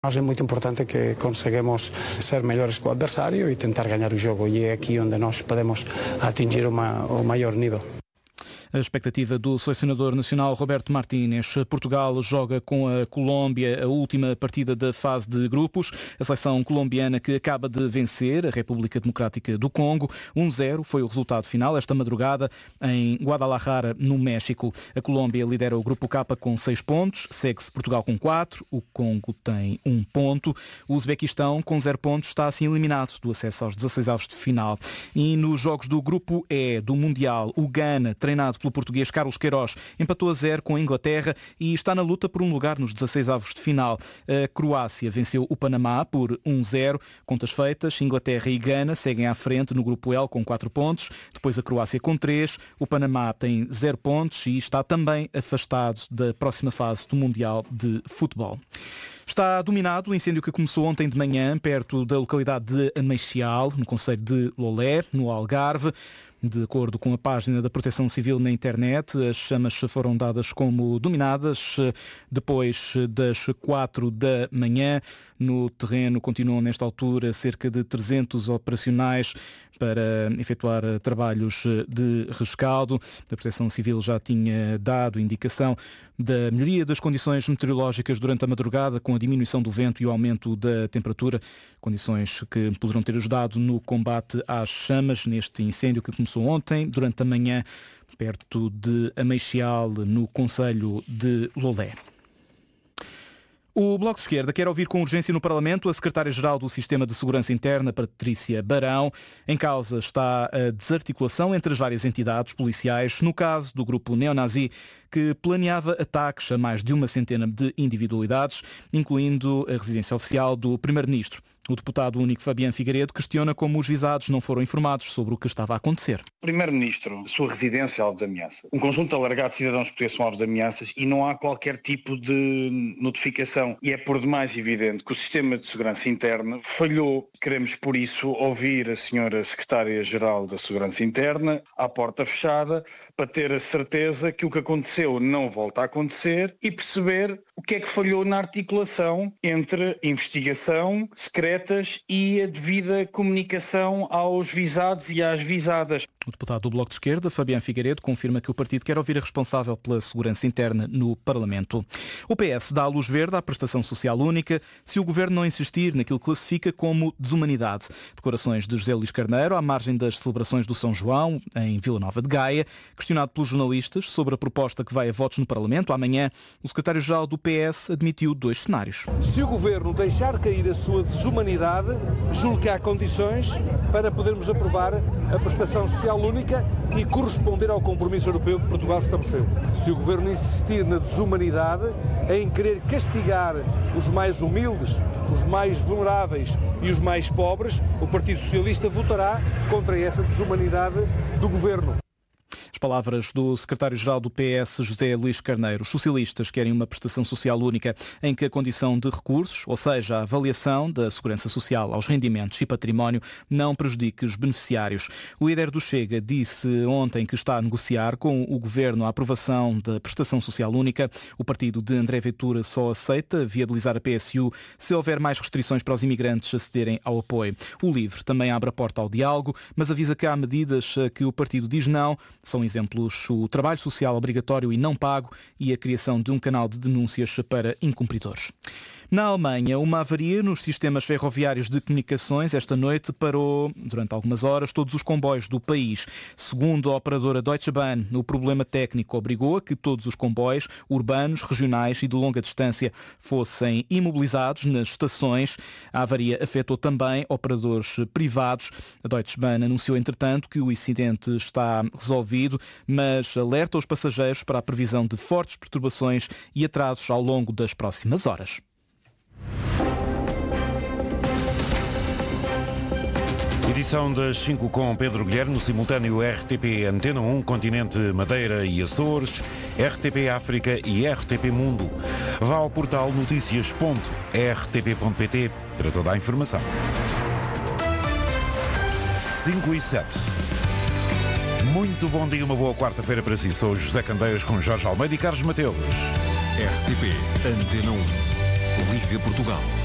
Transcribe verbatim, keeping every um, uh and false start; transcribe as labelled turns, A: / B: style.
A: Nós é muito importante que conseguimos ser melhores que o adversário e tentar ganhar o jogo, e é aqui onde nós podemos atingir uma, o maior nível.
B: A expectativa do selecionador nacional Roberto Martínez. Portugal joga com a Colômbia a última partida da fase de grupos. A seleção colombiana que acaba de vencer a República Democrática do Congo. um zero foi o resultado final esta madrugada em Guadalajara, no México. A Colômbia lidera o grupo K com seis pontos. Segue-se Portugal com quatro. O Congo tem um ponto. O Uzbequistão, com zero pontos, está assim eliminado do acesso aos dezasseis avos de final. E nos jogos do grupo E do Mundial, o Ghana, treinado pelo português Carlos Queiroz, empatou a zero com a Inglaterra e está na luta por um lugar nos dezasseis avos de final. A Croácia venceu o Panamá por um zero. Contas feitas, Inglaterra e Ghana seguem à frente no grupo L com quatro pontos. Depois a Croácia com três. O Panamá tem zero pontos e está também afastado da próxima fase do Mundial de Futebol. Está dominado o incêndio que começou ontem de manhã perto da localidade de Ameixial, no concelho de Lolé, no Algarve. De acordo com a página da Proteção Civil na internet, as chamas foram dadas como dominadas depois das quatro da manhã. No terreno continuam nesta altura cerca de trezentos operacionais para efetuar trabalhos de rescaldo. A Proteção Civil já tinha dado indicação da melhoria das condições meteorológicas durante a madrugada, com a diminuição do vento e o aumento da temperatura, condições que poderão ter ajudado no combate às chamas neste incêndio que começou ontem, durante a manhã, perto de Ameixial, no concelho de Lolé. O Bloco de Esquerda quer ouvir com urgência no Parlamento a Secretária-Geral do Sistema de Segurança Interna, Patrícia Barão. Em causa está a desarticulação entre as várias entidades policiais, no caso do grupo neonazi, que planeava ataques a mais de uma centena de individualidades, incluindo a residência oficial do Primeiro-Ministro. O deputado único Fabiano Figueiredo questiona como os visados não foram informados sobre o que estava a acontecer.
C: O Primeiro-Ministro, sua residência é alvo de ameaça. Um conjunto alargado de cidadãos portugueses são alvo de ameaças e não há qualquer tipo de notificação. E é por demais evidente que o sistema de segurança interna falhou. Queremos, por isso, ouvir a senhora Secretária-Geral da Segurança Interna, à porta fechada, para ter a certeza que o que aconteceu não volta a acontecer e perceber o que é que falhou na articulação entre investigação, secretas e a devida comunicação aos visados e às visadas.
B: O deputado do Bloco de Esquerda, Fabiano Figueiredo, confirma que o partido quer ouvir a responsável pela segurança interna no Parlamento. O P S dá a luz verde à prestação social única se o governo não insistir naquilo que classifica como desumanidade. Declarações de José Luís Carneiro à margem das celebrações do São João, em Vila Nova de Gaia. Questionado pelos jornalistas sobre a proposta que vai a votos no Parlamento amanhã, o secretário-geral do P S admitiu dois cenários.
D: Se o governo deixar cair a sua desumanidade, julgo que há condições para podermos aprovar a prestação social única e corresponder ao compromisso europeu que Portugal estabeleceu. Se o governo insistir na desumanidade, em querer castigar os mais humildes, os mais vulneráveis e os mais pobres, o Partido Socialista votará contra essa desumanidade do governo.
B: As palavras do secretário-geral do P S, José Luís Carneiro. Os socialistas querem uma prestação social única em que a condição de recursos, ou seja, a avaliação da segurança social aos rendimentos e património, não prejudique os beneficiários. O líder do Chega disse ontem que está a negociar com o governo a aprovação da prestação social única. O partido de André Ventura só aceita viabilizar a P S U se houver mais restrições para os imigrantes acederem ao apoio. O LIVRE também abre a porta ao diálogo, mas avisa que há medidas a que o partido diz não. São exemplos o trabalho social obrigatório e não pago e a criação de um canal de denúncias para incumpridores. Na Alemanha, uma avaria nos sistemas ferroviários de comunicações esta noite parou, durante algumas horas, todos os comboios do país. Segundo a operadora Deutsche Bahn, o problema técnico obrigou a que todos os comboios urbanos, regionais e de longa distância fossem imobilizados nas estações. A avaria afetou também operadores privados. A Deutsche Bahn anunciou, entretanto, que o incidente está resolvido, mas alerta os passageiros para a previsão de fortes perturbações e atrasos ao longo das próximas horas.
E: Edição das cinco com Pedro Guilherme, no simultâneo R T P Antena um, Continente, Madeira e Açores, R T P África e R T P Mundo. Vá ao portal notícias ponto r t p ponto p t para toda a informação. cinco e sete. Muito bom dia, uma boa quarta-feira para si. Sou José Candeias com Jorge Almeida e Carlos Mateus.
F: R T P Antena um. Liga Portugal.